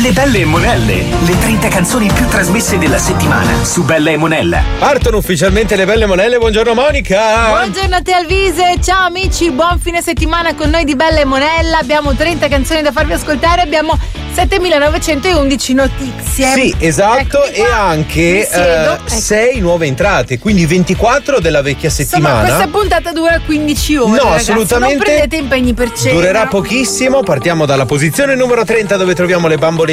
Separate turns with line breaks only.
Le Belle e Monelle, le 30 canzoni più trasmesse della settimana su Belle e Monella.
Partono ufficialmente le Belle e Monelle. Buongiorno Monica.
Buongiorno a te Alvise, ciao amici, buon fine settimana con noi di Belle e Monella. Abbiamo 30 canzoni da farvi ascoltare, abbiamo 7911 notizie.
Sì, esatto, e anche 6 nuove entrate, quindi 24 della vecchia settimana.
Insomma, questa puntata dura 15 ore.
No,
ragazzi,
assolutamente.
non prendete impegni per cena.
Durerà pochissimo. Partiamo dalla posizione numero 30, dove troviamo le bambole